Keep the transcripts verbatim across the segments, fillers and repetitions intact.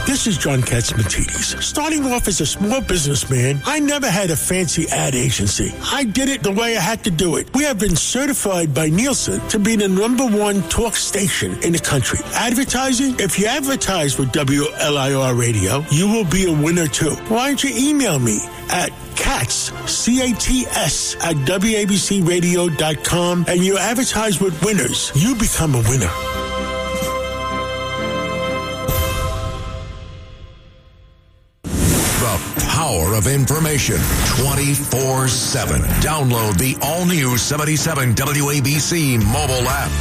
This is John Katzmatidis. Starting off as a small businessman, I never had a fancy ad agency. I did it the way I had to do it. We have been certified by Nielsen to be the number one talk station in the country. Advertising? If you advertise with W L I R Radio, you will be a winner too. Why don't you email me at Katz, C A T S, at W A B C radio dot com, and you advertise with winners. You become a winner. The power of information twenty-four seven. Download the all-new seventy-seven W A B C mobile app.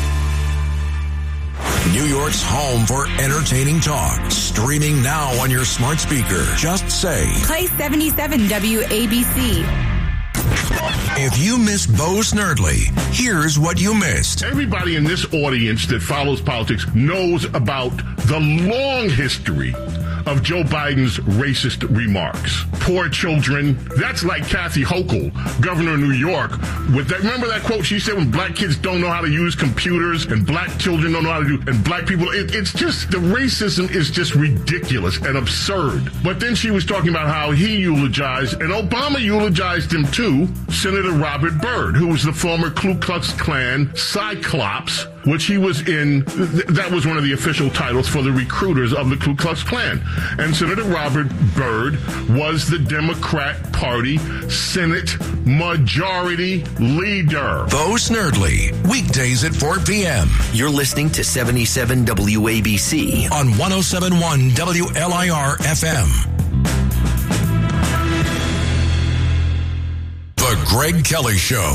New York's home for entertaining talk. Streaming now on your smart speaker. Just say, play seventy-seven W A B C. If you missed Bo Snerdley, here's what you missed. Everybody in this audience that follows politics knows about the long history of Joe Biden's racist remarks. Poor children. That's like Kathy Hochul, governor of New York. With that, remember that quote she said, when black kids don't know how to use computers and black children don't know how to do, and black people, it, it's just, the racism is just ridiculous and absurd. But then she was talking about how he eulogized, and Obama eulogized him too, Senator Robert Byrd, who was the former Ku Klux Klan Cyclops, which he was in. Th- that was one of the official titles for the recruiters of the Ku Klux Klan. And Senator Robert Byrd was the Democrat Party Senate Majority Leader. Bo Snerdley, weekdays at four p.m. You're listening to seventy-seven W A B C on one oh seven point one W L I R F M. The Greg Kelly Show.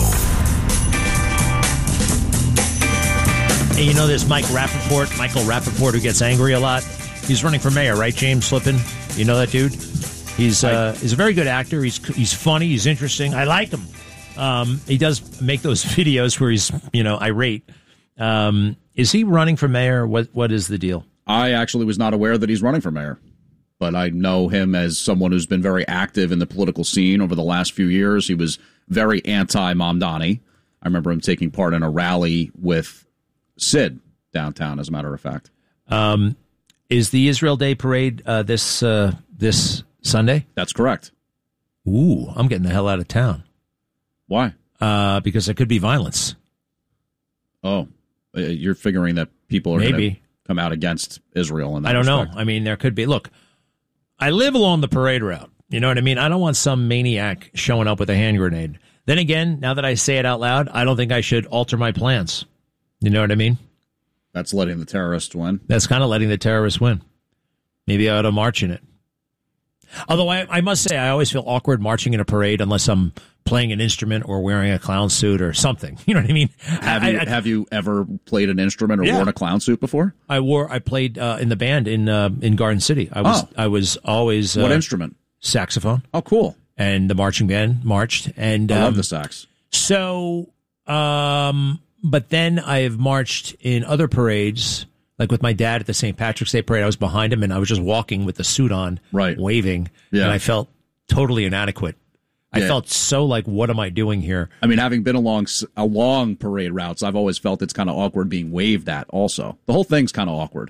Hey, you know this Mike Rappaport, Michael Rappaport, who gets angry a lot? He's running for mayor, right, James Flippin? You know that dude? He's uh, he's a very good actor. He's he's funny. He's interesting. I like him. Um, he does make those videos where he's, you know, irate. Um, is he running for mayor? What What is the deal? I actually was not aware that he's running for mayor, but I know him as someone who's been very active in the political scene over the last few years. He was very anti-Mamdani. I remember him taking part in a rally with Sid downtown, as a matter of fact. Um, is the Israel Day Parade uh, this uh, this Sunday? That's correct. Ooh, I'm getting the hell out of town. Why? Uh, because there could be violence. Oh, you're figuring that people are going to come out against Israel? In that I don't respect. know. I mean, there could be. Look, I live along the parade route. You know what I mean? I don't want some maniac showing up with a hand grenade. Then again, now that I say it out loud, I don't think I should alter my plans. You know what I mean? That's letting the terrorists win. That's kind of letting the terrorists win. Maybe I ought to march in it. Although I, I must say, I always feel awkward marching in a parade unless I'm playing an instrument or wearing a clown suit or something. You know what I mean? Have I, you I, have you ever played an instrument or yeah. worn a clown suit before? I wore. I played uh, in the band in uh, in Garden City. I was. Oh. I was always. Uh, What instrument? Saxophone. Oh, cool. And the marching band marched. And I um, love the sax. So, um, but then I have marched in other parades, like with my dad at the Saint Patrick's Day parade. I was behind him, and I was just walking with the suit on, right, waving, yeah. and I felt totally inadequate. I yeah. felt so like, what am I doing here? I mean, having been along along parade routes, I've always felt it's kind of awkward being waved at. Also, the whole thing's kind of awkward.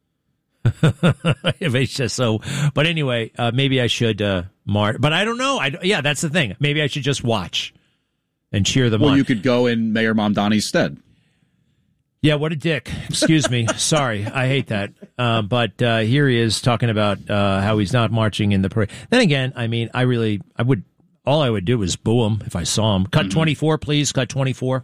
It's just so, but anyway, uh, maybe I should uh, march. But I don't know. I yeah, that's the thing. Maybe I should just watch and cheer them well, on. Well, you could go in Mayor Mamdani's stead. Yeah, what a dick. Excuse me. Sorry. I hate that. Uh, but uh, here he is talking about uh, how he's not marching in the parade. Then again, I mean, I really, I would, all I would do is boo him if I saw him. Cut mm-hmm. twenty-four, please. Cut twenty-four.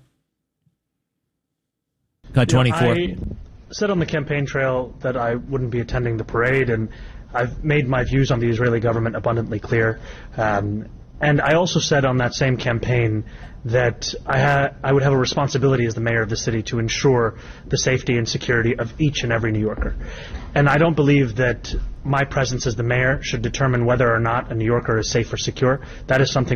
Cut twenty-four. You know, I said on the campaign trail that I wouldn't be attending the parade, and I've made my views on the Israeli government abundantly clear. Um, and I also said on that same campaign that I, ha- I would have a responsibility as the mayor of the city to ensure the safety and security of each and every New Yorker. And I don't believe that my presence as the mayor should determine whether or not a New Yorker is safe or secure. That is something